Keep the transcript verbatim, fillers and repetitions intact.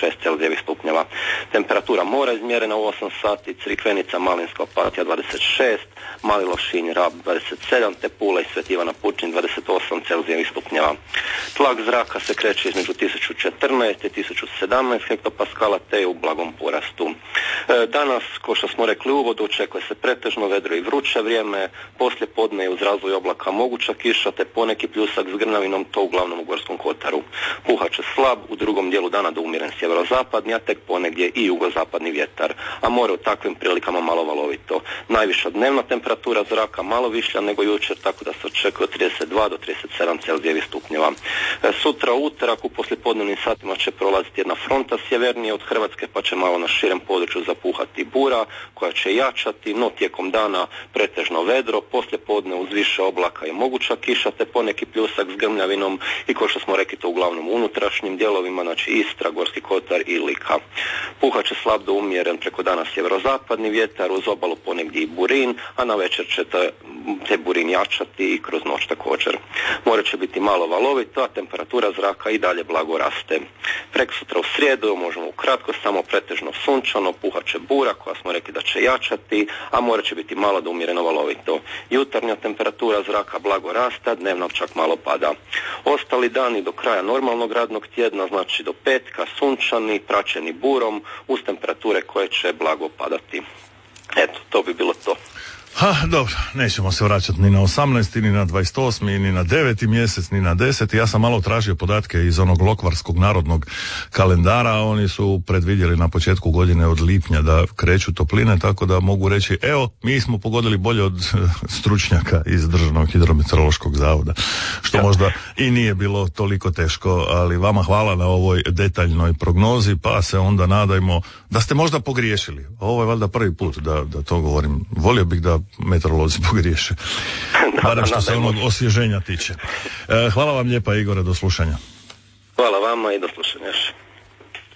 šest Celzijevih stupnjeva. Temperatura mora izmjerena u osam sati, Crikvenica, Malinska Opatija dvadeset šest, Mali Lošinj, Rab dvadeset sedam, te Pula i Sveti Ivan Pučin dvadeset osam Celzijevih stupnjeva. Tlak zraka se kreće između tisuću četrnaest i tisuću sedamnaest hektopaskala te je u blagom porastu. E, danas, ko što smo rekli u uvodu, očekuje se pretežno vedro i vruće vrijeme, poslije podne je uz razvoj oblaka moguća kiša te poneki pljusak s grnavinom, to uglavnom u Gorskom kotaru. Puhat će slab, u drugom dijelu dana do umjeren sjeverozapadni, a tek ponegdje i jugozapadni vjetar, a more u takvim prilikama malo valovito. Najviša dnevna temperatura zraka malo višlja nego jučer, tako da se očekuje od trideset dva do trideset sedam Celzijevih stupnjeva. E, sutra u utorak u poslijepodnevnim satima će prolaziti jedna fronta sjevernije od Hrvatske, pa će malo na širem području zapuhati bura koja će jačati, no tijekom dana pretežno vedro, poslijepodne uz više oblaka i moguća kiša te poneki pljusak s grmljavinom i ko što smo rekli to uglavnom u unutrašnjim dijelovima, znači Istra, Gorski kotar i Lika. Puhat će slab do umjeren preko dana sjeverozapadni vjetar, uz obalu ponegdje i burin, a na večer će te, te burin jačati i kroz noć također. More će biti malo valovito, a temperatura zraka i dalje blago raste. Preko sutra u srijedu možemo ukratko samo pretežno sunčano, puhat će bura koja smo rekli da će jačati, a more će biti malo do umjereno valovito. Jutarnja temperatura zraka blago rasta, dnevno čak malo pada. Ostali dani do kraja normalnog radnog tjedna, znači do petka, sunčani, praćeni burom, uz temperature koje će blago padati. Eto, to bi bilo to. Ha, dobro, nećemo se vraćati ni na osamnaesti, ni na dvadeset osmi, ni na deveti mjesec, ni na deseti. Ja sam malo tražio podatke iz onog lokvarskog narodnog kalendara. Oni su predvidjeli na početku godine od lipnja da kreću topline, tako da mogu reći, evo, mi smo pogodili bolje od stručnjaka iz Državnog hidrometeorološkog zavoda, što ja. možda i nije bilo toliko teško, ali vama hvala na ovoj detaljnoj prognozi, pa se onda nadajmo da ste možda pogriješili. Ovo je valjda prvi put da, da to govorim. Volio bih da meteorolozi pogriješe. Barem što se onog osvježenja tiče. E, hvala vam lijepa, Igore, do slušanja. Hvala vama i do slušanja.